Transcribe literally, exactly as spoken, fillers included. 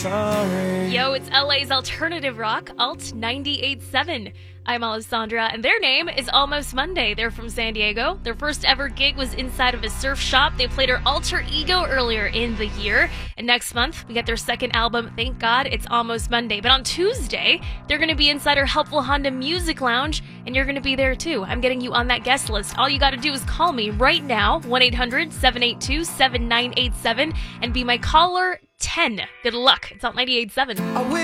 Sorry. Yo, it's L A's alternative rock, Alt ninety-eight point seven. I'm Alessandra, and their name is Almost Monday. They're from San Diego. Their first ever gig was inside of a surf shop. They played our Alter Ego earlier in the year. And next month, we get their second album, Thank God It's Almost Monday. But on Tuesday, they're going to be inside our Helpful Honda Music Lounge, and you're going to be there too. I'm getting you on that guest list. All you got to do is call me right now, one eight hundred seven eight two seven nine eight seven, and be my caller ten. Good luck. It's Alt ninety-eight point seven.